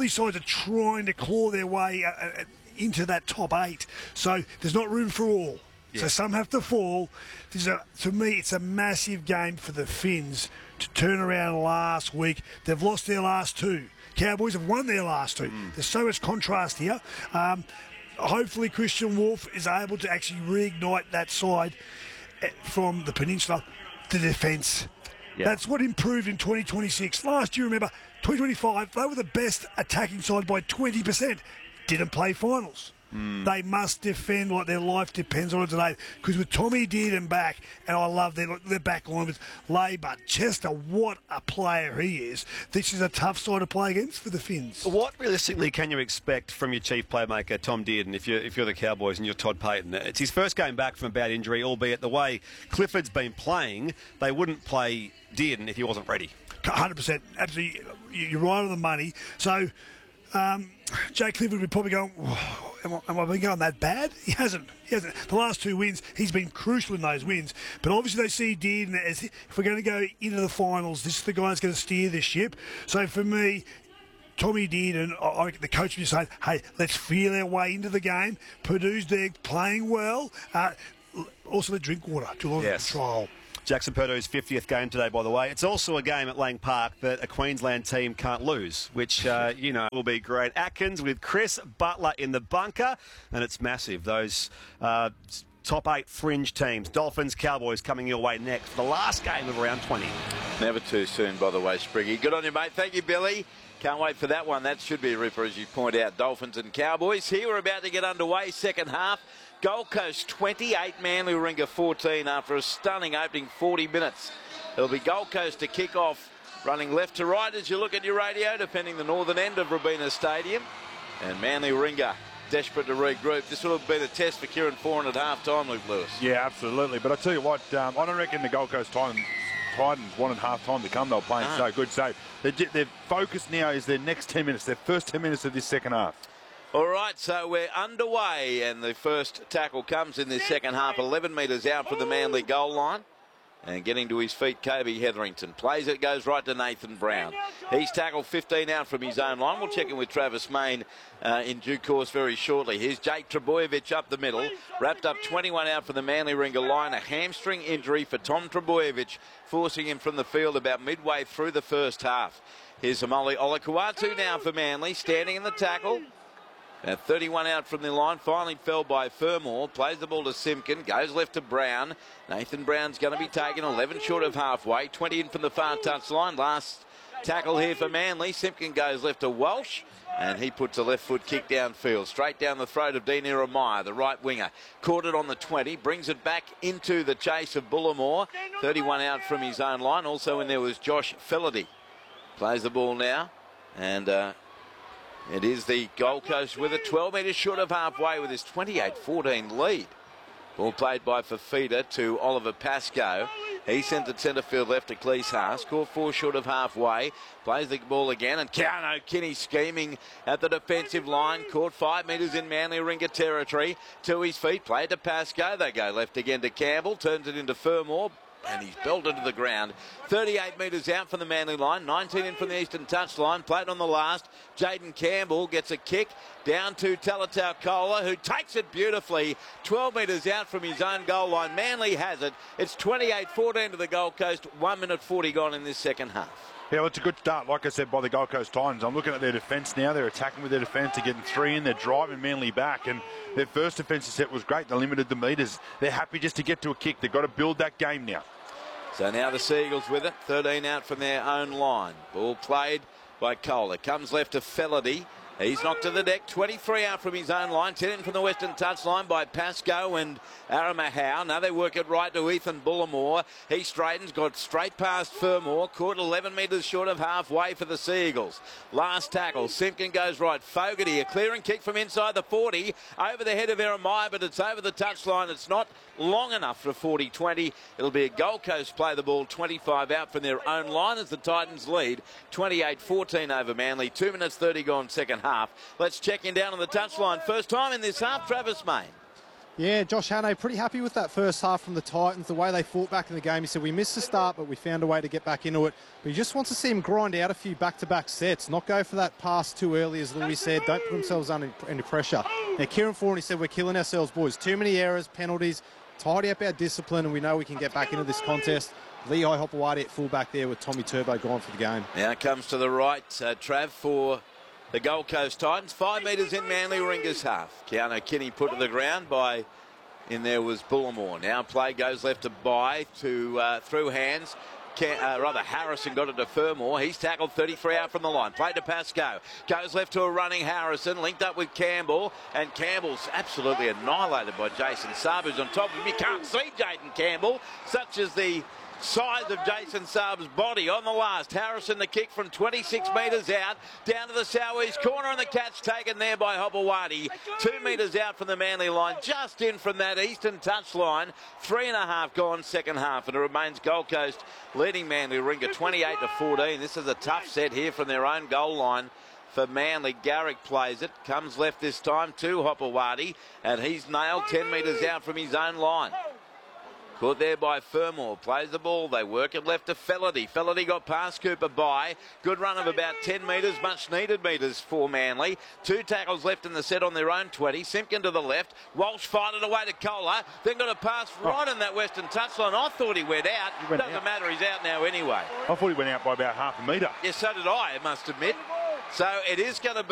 these sides are trying to claw their way into that top 8. So there's not room for all. Yeah. So some have to fall. To me, it's a massive game for the Finns to turn around last week. They've lost their last 2. Cowboys have won their last 2. There's so much contrast here. Hopefully Christian Wolf is able to actually reignite that side from the Peninsula to defence. Yeah. That's what improved in 2026. Last year, remember, 2025, they were the best attacking side by 20%. Didn't play finals. They must defend like their life depends on it today. Because with Tommy Dearden back, and I love their back line with Labour, Chester, what a player he is. This is a tough side to play against for the Finns. What realistically can you expect from your chief playmaker, Tom Dearden, if you're the Cowboys and you're Todd Payton? It's his first game back from a bad injury, albeit the way Clifford's been playing, they wouldn't play Dearden if he wasn't ready. 100%. Absolutely. You're right on the money. So, Jay Clifford would probably go, am I been going that bad? He hasn't. The last 2 wins, he's been crucial in those wins. But obviously they see Dearden as, if we're going to go into the finals, this is the guy that's going to steer this ship. So for me, Tommy Dearden, I reckon the coach would be saying, hey, let's feel our way into the game. Purdue's there playing well. Also the Drinkwater, to a lot of control. Jackson Purdue's 50th game today, by the way. It's also a game at Lang Park that a Queensland team can't lose, which, will be great. Atkins with Chris Butler in the bunker, and it's massive. Those top 8 fringe teams, Dolphins, Cowboys, coming your way next. The last game of round 20. Never too soon, by the way, Spriggy. Good on you, mate. Thank you, Billy. Can't wait for that one. That should be a ripper, as you point out. Dolphins and Cowboys. Here we're about to get underway, second half. Gold Coast 28, Manly Warringah 14 after a stunning opening 40 minutes. It'll be Gold Coast to kick off, running left to right as you look at your radio, defending the northern end of Robina Stadium. And Manly Warringah desperate to regroup. This will have been a test for Kieran Foran at half-time, Luke Lewis. Yeah, absolutely. But I tell you what, I don't reckon the Gold Coast Titans wanted half-time to come. They were playing so good. So their focus now is their next 10 minutes, their first 10 minutes of this second half. All right, so we're underway, and the first tackle comes in this second half, 11 metres out from the Manly goal line. And getting to his feet, Kobe Hetherington. Plays it, goes right to Nathan Brown. He's tackled 15 out from his own line. We'll check in with Travis Main in due course very shortly. Here's Jake Trebojevic up the middle. Wrapped up 21 out for the Manly Warringah line. A hamstring injury for Tom Trebojevic, forcing him from the field about midway through the first half. Here's Amoli Olakuatu now for Manly, standing in the tackle. 31 out from the line, finally fell by Fermor, plays the ball to Simpkin, goes left to Brown. Nathan Brown's going to be taken 11 short of halfway, 20 in from the far touchline. Last tackle here for Manly. Simpkin goes left to Walsh, and he puts a left foot kick downfield, straight down the throat of Dean Iremaiah, the right winger. Caught it on the 20, brings it back into the chase of Bullimore. 31 out from his own line. Also in there was Josh Felaty. Plays the ball now, and it is the Gold Coast with it, 12 metres short of halfway with his 28-14 lead. Ball played by Fafita to Oliver Pascoe. He sent it centre field left to Cleese Haas. Scored 4 short of halfway. Plays the ball again, and Keanu Kinney scheming at the defensive line. Caught 5 metres in Manly Warringah territory. To his feet, played to Pascoe. They go left again to Campbell. Turns it into Fermor. And he's belted to the ground. 38 metres out from the Manly line, 19 in from the eastern touchline. Played on the last. Jaden Campbell gets a kick down to Talatau Kola, who takes it beautifully. 12 metres out from his own goal line. Manly has it. It's 28-14 to the Gold Coast. 1 minute 40 gone in this second half. Yeah, well, it's a good start, like I said, by the Gold Coast Titans. I'm looking at their defence now. They're attacking with their defence. They're getting 3 in. They're driving Manly back. And their first defensive set was great. They limited the metres. They're happy just to get to a kick. They've got to build that game now. So now the Seagulls with it. 13 out from their own line. Ball played by Kohler. Comes left to Felaty. He's knocked to the deck. 23 out from his own line. 10 in from the western touchline by Pascoe and Aramahau. Now they work it right to Ethan Bullimore. He straightens, got straight past Fermor. Caught 11 metres short of halfway for the Seagulls. Last tackle. Simpkin goes right. Fogarty, a clearing kick from inside the 40. Over the head of Aramaiah, but it's over the touchline. It's not long enough for 40-20. It'll be a Gold Coast play the ball 25 out from their own line as the Titans lead 28-14 over Manly. 2 minutes 30 gone second half. Let's check in down on the touchline. First time in this half, Travis Main. Yeah, Josh Hannay pretty happy with that first half from the Titans, the way they fought back in the game. He said, we missed the start, but we found a way to get back into it. But he just wants to see him grind out a few back-to-back sets, not go for that pass too early, as Louis said. Don't put themselves under pressure. Now, Kieran Foran, he said, we're killing ourselves, boys. Too many errors, penalties. Tidy up our discipline, and we know we can get back into this contest. Lehigh Hopewadi at fullback there with Tommy Turbo gone for the game. Now it comes to the right, Trav, for the Gold Coast Titans. 5 metres in Manly Warringah's half. Keanu Kinney put to the ground by, in there was Bullimore. Now play goes left to By, to through hands. Harrison got it to Fermor. He's tackled 33 out from the line. Play to Pascoe. Goes left to a running Harrison. Linked up with Campbell. And Campbell's absolutely annihilated by Jason Saab, who's on top of him. You can't see Jaden Campbell, such as the size of Jason Saab's body. On the last, Harrison the kick from 26 metres out, down to the southeast corner, and the catch taken there by Hopewadi. 2 metres out from the Manly line, just in from that eastern touchline. 3.5 gone second half, and it remains Gold Coast leading Manly Warringah 28-14. This is a tough set here from their own goal line for Manly. Garrick plays it, comes left this time to Hopewadi, and he's nailed 10 metres out from his own line. Caught there by Fermor, plays the ball, they work it left to Felaty. Felaty got past Cooper By. Good run of about 10 metres, much needed metres for Manly. 2 tackles left in the set on their own 20. Simpkin to the left, Walsh fired it away to Kohler, then got a pass right in that western touchline. I thought he went out. Doesn't matter, he's out now anyway. I thought he went out by about half a metre. Yes, so did I must admit. So it is going to be